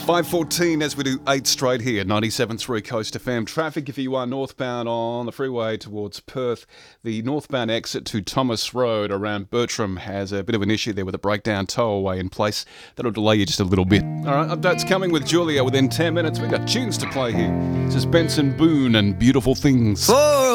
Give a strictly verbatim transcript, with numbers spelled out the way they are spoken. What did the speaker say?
five fourteen as we do eight straight here, ninety-seven point three Coast F M. Traffic if you are northbound on the freeway towards Perth. The northbound exit to Thomas Road around Bertram has a bit of an issue there with a breakdown towaway in place. That'll delay you just a little bit. All right, updates coming with Julia within ten minutes. We've got tunes to play here. This is Benson Boone and Beautiful Things. For